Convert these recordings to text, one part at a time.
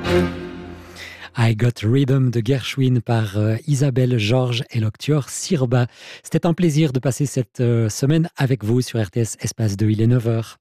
I Got Rhythm de Gershwin par Isabelle Georges et Loctur Sirba. C'était un plaisir de passer cette semaine avec vous sur RTS Espace 2, il est 9h.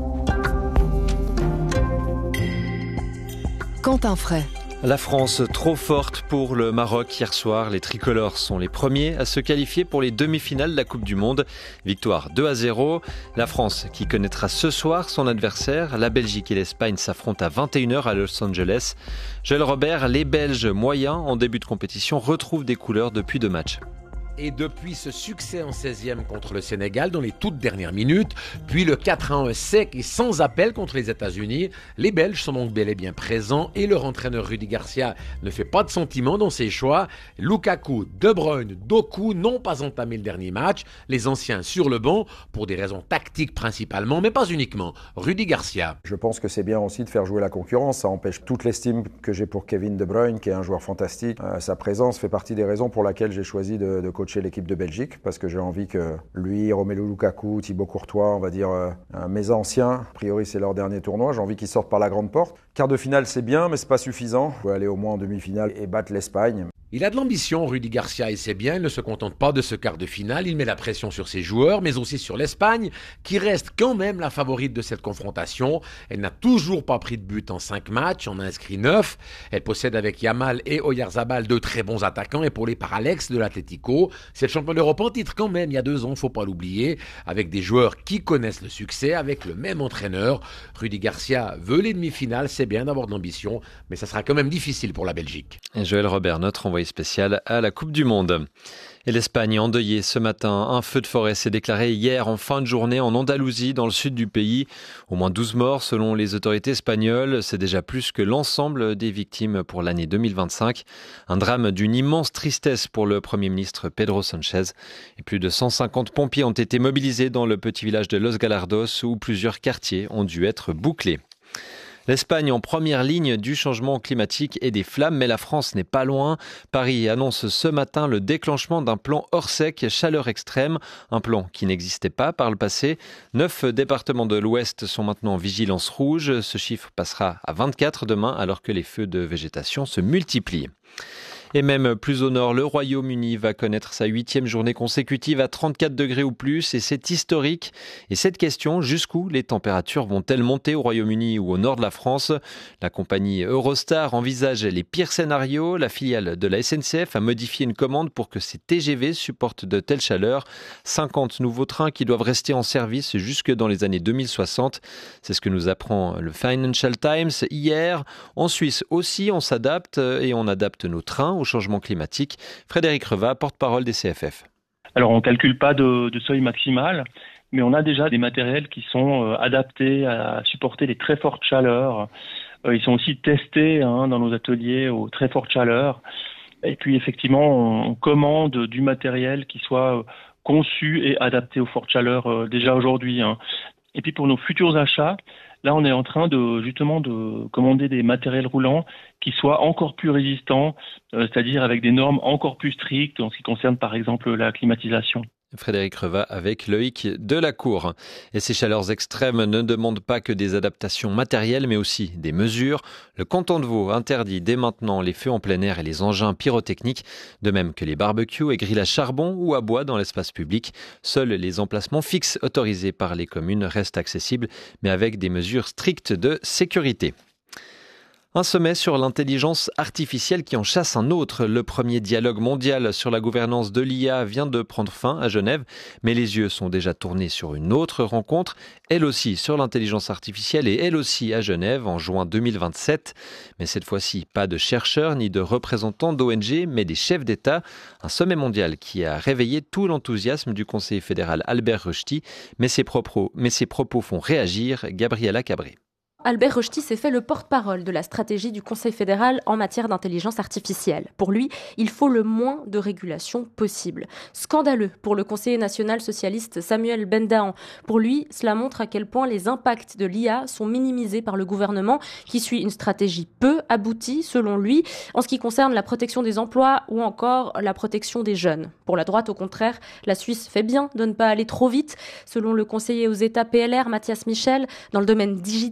Quentin Fray. La France trop forte pour le Maroc hier soir. Les tricolores sont les premiers à se qualifier pour les demi-finales de la Coupe du Monde. Victoire 2-0. La France qui connaîtra ce soir son adversaire. La Belgique et l'Espagne s'affrontent à 21h à Los Angeles. Joël Robert, les Belges moyens en début de compétition retrouvent des couleurs depuis 2 matchs. Et depuis ce succès en 16e contre le Sénégal dans les toutes dernières minutes, puis le 4-1 sec et sans appel contre les États-Unis, les Belges sont donc bel et bien présents et leur entraîneur Rudy Garcia ne fait pas de sentiment dans ses choix. Lukaku, De Bruyne, Doku n'ont pas entamé le dernier match, les anciens sur le banc pour des raisons tactiques principalement, mais pas uniquement. Rudy Garcia. Je pense que c'est bien aussi de faire jouer la concurrence, ça empêche toute l'estime que j'ai pour Kevin De Bruyne, qui est un joueur fantastique. Sa présence fait partie des raisons pour lesquelles j'ai choisi de coacher l'équipe de Belgique, parce que j'ai envie que lui, Romelu Lukaku, Thibaut Courtois, on va dire mes anciens, a priori c'est leur dernier tournoi, j'ai envie qu'ils sortent par la grande porte. Quart de finale c'est bien, mais c'est pas suffisant. Il faut aller au moins en demi-finale et battre l'Espagne. Il a de l'ambition, Rudy Garcia, et c'est bien, il ne se contente pas de ce quart de finale, il met la pression sur ses joueurs, mais aussi sur l'Espagne, qui reste quand même la favorite de cette confrontation. Elle n'a toujours pas pris de but en 5 matchs, en a inscrit 9. Elle possède avec Yamal et Oyarzabal 2 très bons attaquants, épaulés par Alex de l'Atlético. C'est le champion d'Europe en titre quand même, il y a 2 ans, faut pas l'oublier, avec des joueurs qui connaissent le succès, avec le même entraîneur. Rudy Garcia veut les demi-finales, c'est bien d'avoir de l'ambition, mais ça sera quand même difficile pour la Belgique. Et Joël Robert, notre envoyé spécial à la Coupe du Monde. Et l'Espagne endeuillée ce matin. Un feu de forêt s'est déclaré hier en fin de journée en Andalousie, dans le sud du pays. Au moins 12 morts selon les autorités espagnoles. C'est déjà plus que l'ensemble des victimes pour l'année 2025. Un drame d'une immense tristesse pour le Premier ministre Pedro Sánchez. Et plus de 150 pompiers ont été mobilisés dans le petit village de Los Galardos où plusieurs quartiers ont dû être bouclés. L'Espagne en première ligne du changement climatique et des flammes, mais la France n'est pas loin. Paris annonce ce matin le déclenchement d'un plan hors sec chaleur extrême, un plan qui n'existait pas par le passé. 9 départements de l'Ouest sont maintenant en vigilance rouge. Ce chiffre passera à 24 demain alors que les feux de végétation se multiplient. Et même plus au nord, le Royaume-Uni va connaître sa 8e journée consécutive à 34 degrés ou plus et c'est historique. Et cette question, jusqu'où les températures vont-elles monter au Royaume-Uni ou au nord de la France? La compagnie Eurostar envisage les pires scénarios. La filiale de la SNCF a modifié une commande pour que ces TGV supportent de telles chaleurs. 50 nouveaux trains qui doivent rester en service jusque dans les années 2060. C'est ce que nous apprend le Financial Times hier. En Suisse aussi, on s'adapte et on adapte nos trains au changement climatique. Frédéric Reva, porte-parole des CFF. Alors on ne calcule pas de seuil maximal, mais on a déjà des matériels qui sont adaptés à supporter les très fortes chaleurs. Ils sont aussi testés dans nos ateliers aux très fortes chaleurs. Et puis effectivement, on commande du matériel qui soit conçu et adapté aux fortes chaleurs déjà aujourd'hui. Et puis pour nos futurs achats, là, on est en train de commander des matériels roulants qui soient encore plus résistants, c'est-à-dire avec des normes encore plus strictes en ce qui concerne par exemple la climatisation. Frédéric Reva avec Loïc Delacour. Et ces chaleurs extrêmes ne demandent pas que des adaptations matérielles, mais aussi des mesures. Le canton de Vaud interdit dès maintenant les feux en plein air et les engins pyrotechniques, de même que les barbecues et grilles à charbon ou à bois dans l'espace public. Seuls les emplacements fixes autorisés par les communes restent accessibles, mais avec des mesures strictes de sécurité. Un sommet sur l'intelligence artificielle qui en chasse un autre. Le premier dialogue mondial sur la gouvernance de l'IA vient de prendre fin à Genève, mais les yeux sont déjà tournés sur une autre rencontre, elle aussi sur l'intelligence artificielle et elle aussi à Genève en juin 2027. Mais cette fois-ci, pas de chercheurs ni de représentants d'ONG, mais des chefs d'État. Un sommet mondial qui a réveillé tout l'enthousiasme du conseiller fédéral Albert Rochety, mais ses propos font réagir Gabriela Cabré. Albert Rochety s'est fait le porte-parole de la stratégie du Conseil fédéral en matière d'intelligence artificielle. Pour lui, il faut le moins de régulation possible. Scandaleux pour le conseiller national socialiste Samuel Bendahan. Pour lui, cela montre à quel point les impacts de l'IA sont minimisés par le gouvernement qui suit une stratégie peu aboutie, selon lui, en ce qui concerne la protection des emplois ou encore la protection des jeunes. Pour la droite, au contraire, la Suisse fait bien de ne pas aller trop vite. Selon le conseiller aux États PLR, Mathias Michel, dans le domaine digital,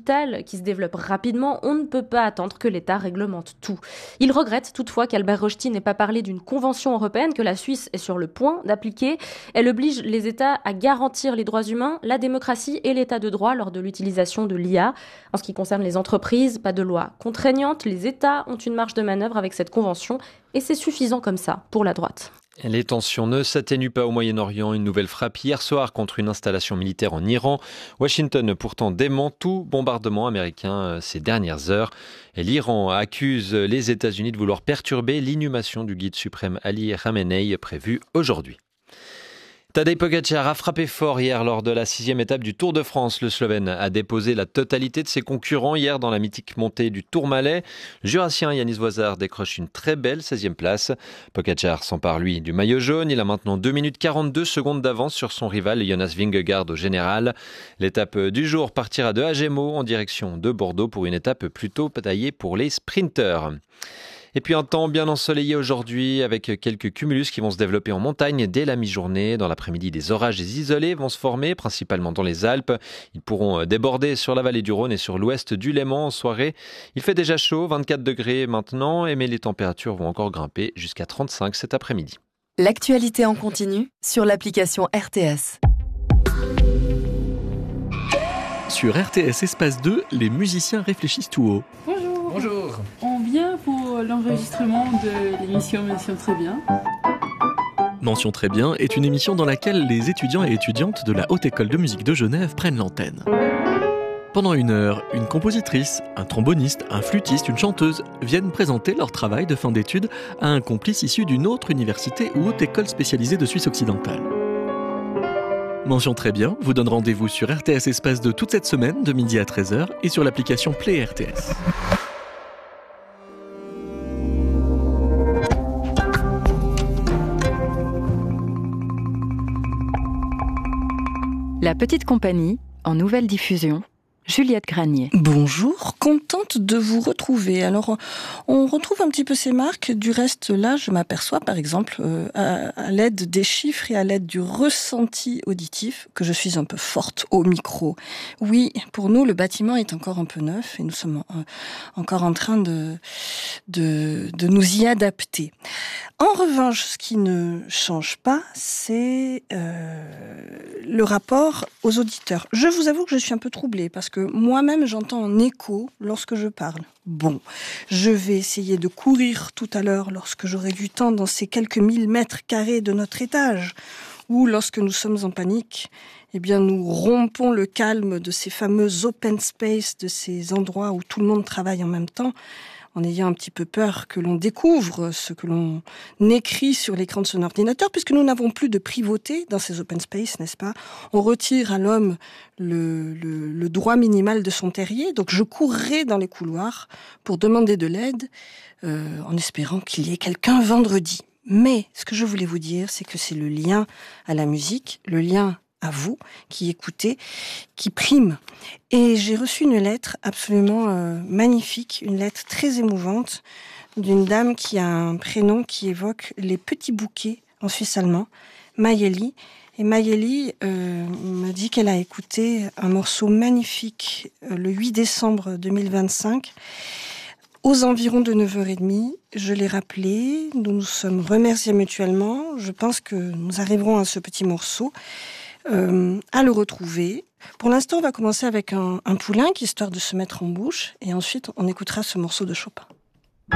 mondiale qui se développe rapidement, on ne peut pas attendre que l'État réglemente tout. Il regrette toutefois qu'Albert Rochety n'ait pas parlé d'une convention européenne que la Suisse est sur le point d'appliquer. Elle oblige les États à garantir les droits humains, la démocratie et l'état de droit lors de l'utilisation de l'IA. En ce qui concerne les entreprises, pas de loi contraignante. Les États ont une marge de manœuvre avec cette convention et c'est suffisant comme ça pour la droite. Les tensions ne s'atténuent pas au Moyen-Orient. Une nouvelle frappe hier soir contre une installation militaire en Iran. Washington pourtant dément tout bombardement américain ces dernières heures. Et l'Iran accuse les États-Unis de vouloir perturber l'inhumation du guide suprême Ali Khamenei prévue aujourd'hui. Tadej Pogačar a frappé fort hier lors de la 6e étape du Tour de France. Le Slovène a déposé la totalité de ses concurrents hier dans la mythique montée du Tourmalet. Le Jurassien Yanis Voisard décroche une très belle 16e place. Pogačar s'empare lui du maillot jaune. Il a maintenant 2 minutes 42 secondes d'avance sur son rival Jonas Vingegaard au général. L'étape du jour partira de Agemo en direction de Bordeaux pour une étape plutôt taillée pour les sprinteurs. Et puis un temps bien ensoleillé aujourd'hui avec quelques cumulus qui vont se développer en montagne dès la mi-journée. Dans l'après-midi, des orages isolés vont se former, principalement dans les Alpes. Ils pourront déborder sur la vallée du Rhône et sur l'ouest du Léman en soirée. Il fait déjà chaud, 24 degrés maintenant, mais les températures vont encore grimper jusqu'à 35 cet après-midi. L'actualité en continu sur l'application RTS. Sur RTS Espace 2, les musiciens réfléchissent tout haut. Bonjour. On vient pour l'enregistrement de l'émission Mention Très Bien. Mention Très Bien est une émission dans laquelle les étudiants et étudiantes de la Haute École de musique de Genève prennent l'antenne. Pendant 1 heure, une compositrice, un tromboniste, un flûtiste, une chanteuse viennent présenter leur travail de fin d'études à un complice issu d'une autre université ou haute école spécialisée de Suisse occidentale. Mention Très Bien vous donne rendez-vous sur RTS Espace 2 toute cette semaine de midi à 13h et sur l'application Play RTS. La Petite Compagnie, en nouvelle diffusion, Juliette Granier. Bonjour, contente de vous retrouver. Alors, on retrouve un petit peu ces marques. Du reste, là, je m'aperçois, par exemple, à l'aide des chiffres et à l'aide du ressenti auditif, que je suis un peu forte au micro. Oui, pour nous, le bâtiment est encore un peu neuf et nous sommes encore en train de nous y adapter. En revanche, ce qui ne change pas, c'est le rapport aux auditeurs. Je vous avoue que je suis un peu troublée parce que moi-même, j'entends un écho lorsque je parle. Bon, je vais essayer de courir tout à l'heure lorsque j'aurai du temps dans ces quelques 1000 mètres carrés de notre étage, ou lorsque nous sommes en panique, eh bien, nous rompons le calme de ces fameux open space, de ces endroits où tout le monde travaille en même temps, en ayant un petit peu peur que l'on découvre ce que l'on écrit sur l'écran de son ordinateur, puisque nous n'avons plus de privauté dans ces open space, n'est-ce pas ? On retire à l'homme le droit minimal de son terrier, donc je courrai dans les couloirs pour demander de l'aide, en espérant qu'il y ait quelqu'un vendredi. Mais ce que je voulais vous dire, c'est que c'est le lien à la musique, le lien à vous qui écoutez, qui prime. Et j'ai reçu une lettre absolument magnifique, une lettre très émouvante d'une dame qui a un prénom qui évoque les petits bouquets en suisse allemand, Mayeli. Et Mayeli me dit qu'elle a écouté un morceau magnifique le 8 décembre 2025, aux environs de 9h30. Je l'ai rappelé, nous nous sommes remerciés mutuellement. Je pense que nous arriverons à ce petit morceau. À le retrouver. Pour l'instant, on va commencer avec un Poulenc, histoire de se mettre en bouche, et ensuite on écoutera ce morceau de Chopin.